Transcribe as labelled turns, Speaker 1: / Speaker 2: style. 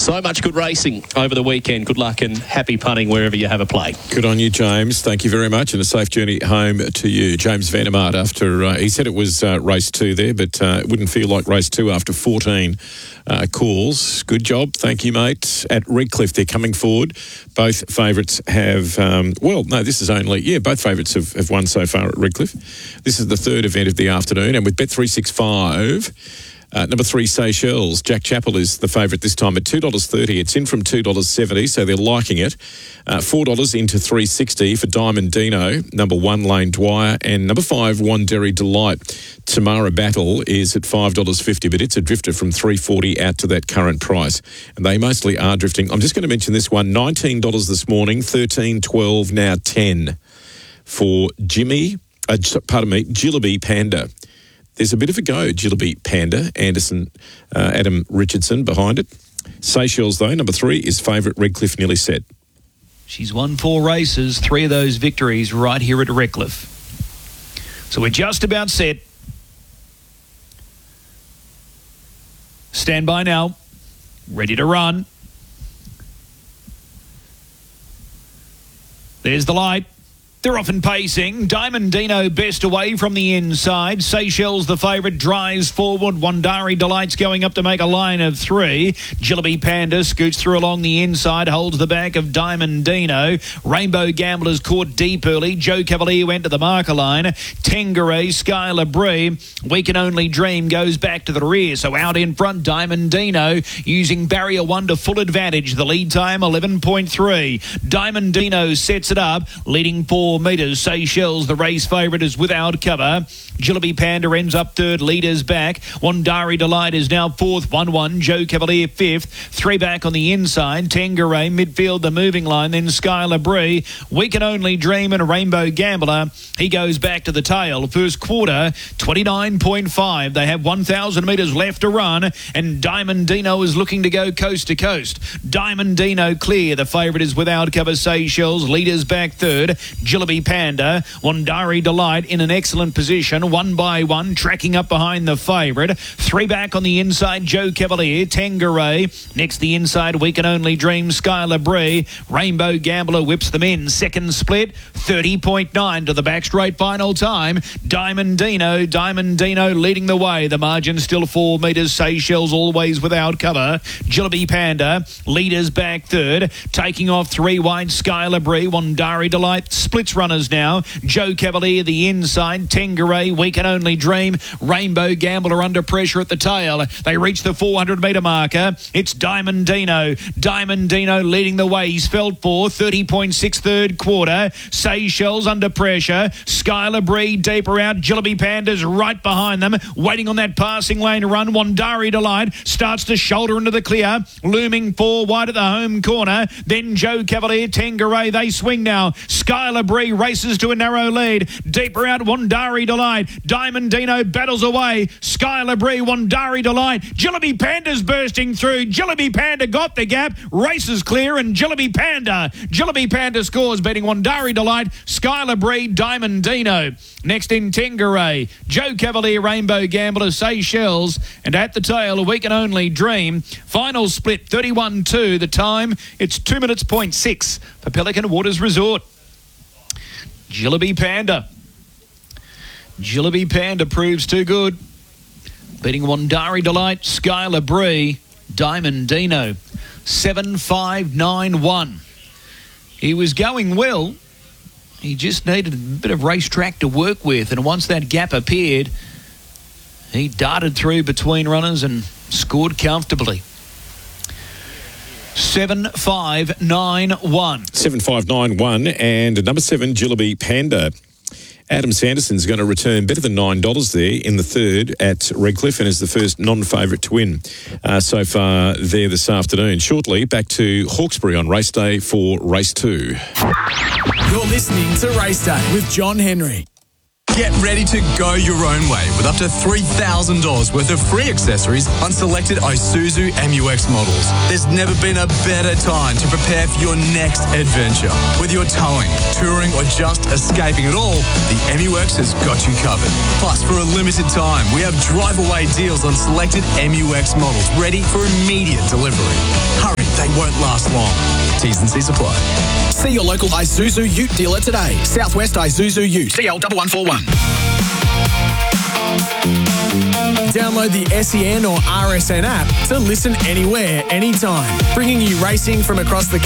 Speaker 1: So much good racing over the weekend. Good luck and happy punting wherever you have a play.
Speaker 2: Good on you, James. Thank you very much, and a safe journey home to you. James Vandermaat, after he said it was race 2 there, but it wouldn't feel like race 2 after 14 calls. Good job. Thank you, mate. At Redcliffe, they're coming forward. Both favourites have, both favourites have won so far at Redcliffe. This is the third event of the afternoon, and with Bet365... number 3, Seychelles. Jack Chappell is the favourite this time at $2.30. It's in from $2.70, so they're liking it. $4 into $3.60 for Diamond Dino. Number 1, Lane Dwyer. And number 5, Wanderi Delight. Tamara Battle is at $5.50, but it's a drifter from $3.40 out to that current price. And they mostly are drifting. I'm just going to mention this one. $19 this morning, $13.12, now $10 for Jillaby Panda. There's a bit of a go, Jillaby Panda, Adam Richardson behind it. Seychelles, though, number 3 is favourite, Redcliffe, nearly set.
Speaker 3: She's won 4 races, 3 of those victories right here at Redcliffe. So we're just about set. Stand by now. Ready to run. There's the light. They're off and pacing. Diamond Dino best away from the inside. Seychelles, the favourite, drives forward. Wanderi Delight's going up to make a line of 3. Jillaby Panda scoots through along the inside, holds the back of Diamond Dino. Rainbow Gamblers caught deep early. Joe Cavalier went to the marker line. Tengaray, Skylar Bree. We Can Only Dream goes back to the rear. So out in front, Diamond Dino using barrier 1 to full advantage. The lead time, 11.3. Diamond Dino sets it up, leading 4 metres. Seychelles, the race favourite, is without cover. Jillaby Panda ends up 3rd, leaders back. Wanderi Delight is now 4th, 1-1. Joe Cavalier 5th, 3 back on the inside. Tengaray, midfield, the moving line. Then Skylar Bree. We Can Only Dream and Rainbow Gambler. He goes back to the tail. First quarter, 29.5. They have 1,000 metres left to run, and Diamond Dino is looking to go coast to coast. Diamond Dino clear. The favourite is without cover. Seychelles, leaders back 3rd. Jillaby Panda. Wanderi Delight in an excellent position. 1 by 1, tracking up behind the favourite. 3 back on the inside, Joe Cavalier. Tengaray. Next the inside, We Can Only Dream, Skylar Bree. Rainbow Gambler whips them in. Second split, 30.9 to the back straight final time. Diamond Dino leading the way. The margin still 4 metres. Seychelles always without cover. Jillaby Panda, leaders back 3rd. Taking off 3 wide, Skylar Bree. Wanderi Delight splits runners now. Joe Cavalier the inside. Tengaray, We Can Only Dream. Rainbow Gambler under pressure at the tail. They reach the 400 metre marker. It's Diamond Dino. Diamond Dino leading the way. He's felt for 30.6 third quarter. Seychelles under pressure. Skylar Bree deeper out. Jillaby Panda's right behind them, waiting on that passing lane run. Wanderi Delight starts to shoulder into the clear, looming 4 wide at the home corner. Then Joe Cavalier, Tengaray, they swing now. Skylar Bree races to a narrow lead. Deeper out, Wanderi Delight. Diamond Dino battles away. Skylar Bree, Wanderi Delight. Jillaby Panda's bursting through. Jillaby Panda got the gap. Races clear, and Jillaby Panda scores, beating Wanderi Delight. Skylar Bree, Diamond Dino. Next in Tengaray, Joe Cavalier, Rainbow Gambler, Seychelles, and at the tail, We Can Only Dream. Final split, 31-2. The time, it's 2 minutes, 0.6 for Pelican Waters Resort. Jillaby Panda proves too good, beating Wanderi Delight, Skylar Bree, Diamond Dino. 7-5-9-1. He was going well. He just needed a bit of racetrack to work with, and once that gap appeared, he darted through between runners and scored comfortably. 7-5-9-1.
Speaker 2: 7-5-9-1, and number 7, Jillaby Panda. Adam Sanderson's going to return better than $9 there in the third at Redcliffe, and is the first non-favourite to win so far there this afternoon. Shortly, back to Hawkesbury on race day for race 2.
Speaker 4: You're listening to Race Day with John Henry.
Speaker 5: Get ready to go your own way with up to $3,000 worth of free accessories on selected Isuzu MU-X models. There's never been a better time to prepare for your next adventure. Whether you're towing, touring, or just escaping it all, the MU-X has got you covered. Plus, for a limited time, we have drive-away deals on selected MU-X models ready for immediate delivery. Hurry won't last long. T's and C's apply.
Speaker 4: See your local Isuzu Ute dealer today. Southwest Isuzu Ute. CL1141. Download the SEN or RSN app to listen anywhere, anytime. Bringing you racing from across the